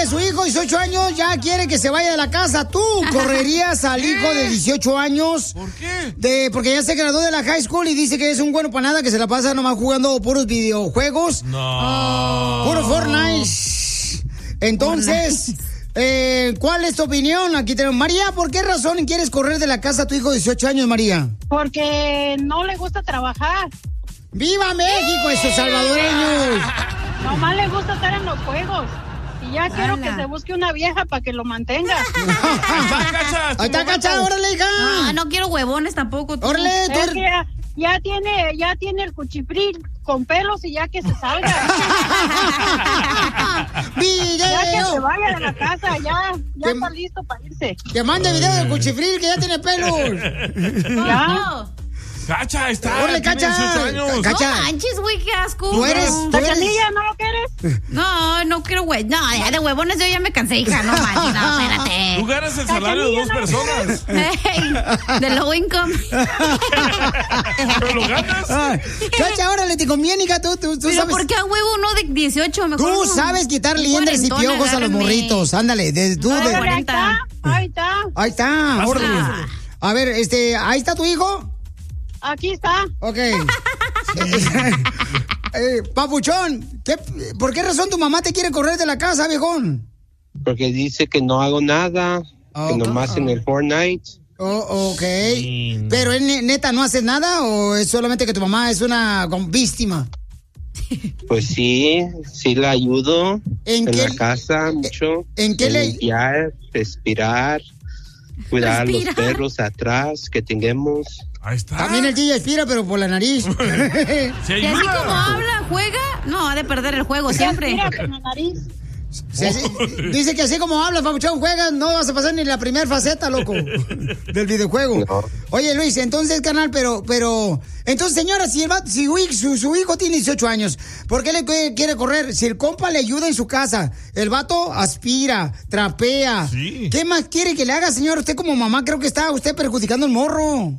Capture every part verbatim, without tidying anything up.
su hijo de dieciocho años ya quiere que se vaya de la casa. ¿Tú correrías al hijo de dieciocho años? ¿Por qué? De, porque ya se graduó de la high school y dice que es un bueno para nada, que se la pasa nomás jugando puros videojuegos. No. Puro Fortnite. Entonces, eh, ¿cuál es tu opinión? Aquí tenemos. María, ¿por qué razón quieres correr de la casa a tu hijo de dieciocho años, María? Porque no le gusta trabajar. ¡Viva México, esos salvadoreños! Nomás le gusta estar en los juegos. Y ya quiero Ala. que se busque una vieja para que lo mantenga. Ahí está, Cacha, órale, hija. No, no quiero huevones tampoco. Tú. Órale, tú. Es que ya, ya tiene, ya tiene el cuchifril con pelos y ya que se salga. ¡Video! Ya que se vaya de la casa, ya, ya está listo para irse. Que mande video del cuchifril que ya tiene pelos. Ya. Cacha, está. ¡Órale, Cacha! Cacha. No manches, güey, qué asco. ¿Tú eres? No. ¿Tú eres? ¿Cachanilla, no lo quieres? No, no quiero güey. No, ya de huevones yo ya me cansé, hija. No manches, no, espérate. Tú ganas el salario de dos personas. Hey, de low income. ¿Pero lo ganas? Ah, Cacha, órale, te conviene, hija. Tú, tú, tú ¿Pero sabes. por qué a huevo no de dieciocho? Mejor Tú no. sabes quitar liendres y piojos a los morritos. Ándale, de, tú. No, de... Ahí está, ahí está. Ahí está, órale. Ah. A ver, este, ¿ahí está tu hijo? Aquí está. Ok. eh, Papuchón, ¿qué, ¿por qué razón tu mamá te quiere correr de la casa, viejón? Porque dice que no hago nada, oh, que nomás oh. en el Fortnite. Oh, ok. Sí, no. ¿Pero ¿es neta no haces nada o es solamente que tu mamá es una víctima? Pues sí, sí la ayudo en, en la le... casa mucho. ¿En qué le...? Limpiar, respirar, cuidar Respira. los perros atrás que tengamos. Ahí está. También el tío aspira, pero por la nariz. ¿Y así como habla, juega? No, ha de perder el juego siempre. Aspira con la nariz. Sí, sí. Dice que así como hablas, Papuchón, juegas, no vas a pasar ni la primera faceta, loco, del videojuego. No. Oye, Luis, entonces, carnal, pero, pero, entonces, señora, si el vato, si su, su hijo tiene dieciocho años, ¿por qué le quiere correr? Si el compa le ayuda en su casa, el vato aspira, trapea. Sí. ¿Qué más quiere que le haga, señor? Usted como mamá creo que está usted perjudicando el morro.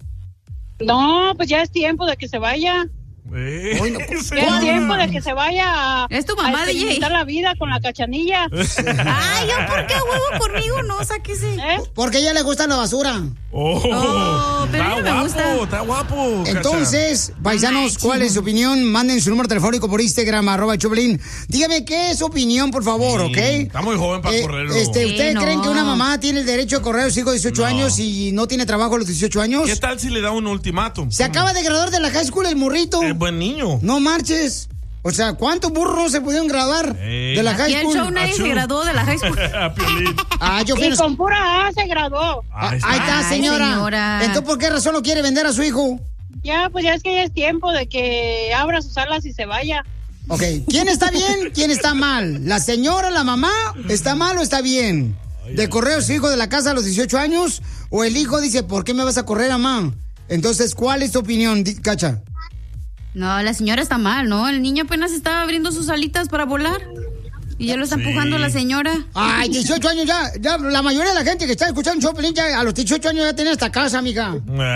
No, pues ya es tiempo de que se vaya. Eh, bueno, pues, ya es tiempo de que se vaya a, es tu mamá, a experimentar la vida con la Cachanilla. Ay, ¿yo por qué huevo conmigo? No, sáquese. ¿Eh? Porque a ella le gusta la basura. Oh, oh pero está no me guapo, gusta. Está guapo. Entonces, Cacha. Paisanos, Ay, ¿cuál es su opinión? Manden su número telefónico por Instagram, arroba Choplin. Dígame qué es su opinión, por favor, sí, ¿ok? Está muy joven para eh, correrlo. Este, sí, ¿Ustedes no. creen que una mamá tiene el derecho a correr a su hijo de dieciocho no. años y no tiene trabajo a los dieciocho años? ¿Qué tal si le da un ultimátum? Se acaba de graduar de la high school el morrito. Es buen niño. No marches. O sea, ¿cuántos burros se pudieron graduar hey. de la high school? Y el show nadie se graduó de la high school. ah, yo y con pura A se graduó. Ahí está, Ahí está señora. Ay, señora. Entonces, ¿por qué razón no quiere vender a su hijo? Ya, pues ya es que ya es tiempo de que abra sus alas y se vaya. Ok, ¿quién está bien? ¿Quién está mal? ¿La señora, la mamá? ¿Está mal o está bien? ¿De correr a su hijo de la casa a los dieciocho años? ¿O el hijo dice, ¿por qué me vas a correr, mamá? Entonces, ¿cuál es tu opinión, Cacha? No, la señora está mal, ¿no? El niño apenas estaba abriendo sus alitas para volar. Y ya lo está sí. empujando la señora. Ay, dieciocho años ya, ya, la mayoría de la gente que está escuchando Choplin ya a los dieciocho años ya tiene esta casa, amiga.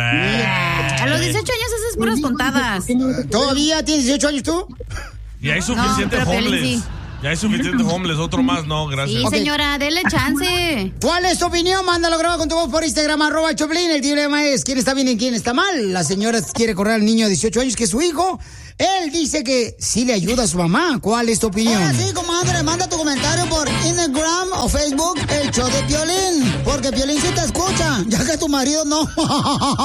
A los dieciocho años haces puras contadas. ¿Todavía tienes dieciocho años tú? Y hay suficiente no, homeless. Sí. Ya hay suficiente homeless, otro más no, gracias. Sí, okay. Señora, denle chance. ¿Cuál es tu opinión? Mándalo grabado con tu voz por Instagram, arroba Choplin. El dilema es, ¿quién está bien y quién está mal? La señora quiere correr al niño de dieciocho años, que es su hijo. Él dice que sí le ayuda a su mamá. ¿Cuál es tu opinión? Ahora sí, comadre, manda tu comentario por Instagram o Facebook, el show de Piolín. Porque Piolín sí te escucha, ya que tu marido no.